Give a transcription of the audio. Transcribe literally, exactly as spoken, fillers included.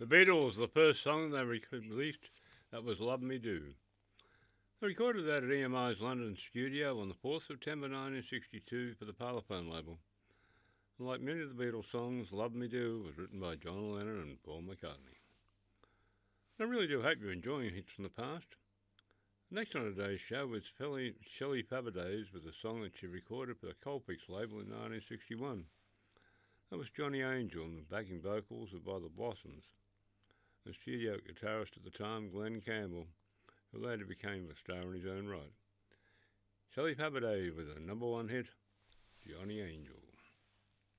Beatles, the first song they released, that was Love Me Do. They recorded that at E M I's London studio on the fourth of September nineteen sixty-two for the Parlophone label. And like many of the Beatles songs, Love Me Do was written by John Lennon and Paul McCartney. I really do hope you're enjoying hits from the past. Next on today's show is Shelley Fabares with a song that she recorded for the Colpix label in nineteen sixty-one. That was Johnny Angel, and the backing vocals were by the Blossoms. The studio guitarist at the time, Glenn Campbell, who later became a star in his own right. Shelley Fabares with a number one hit, Johnny Angel.